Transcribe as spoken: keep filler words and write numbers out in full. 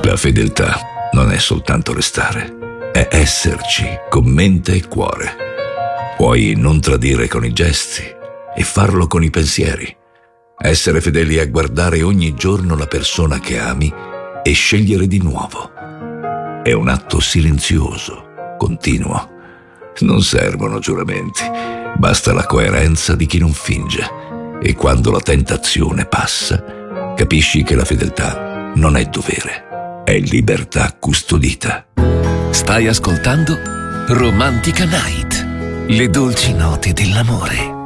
La fedeltà non è soltanto restare, è esserci con mente e cuore. Puoi non tradire con i gesti e farlo con i pensieri. Essere fedeli è guardare ogni giorno la persona che ami e scegliere di nuovo. È un atto silenzioso, continuo. Non servono giuramenti, basta la coerenza di chi non finge. E quando la tentazione passa, capisci che la fedeltà non è dovere, è libertà custodita. Stai ascoltando Romantica Night, le dolci note dell'amore.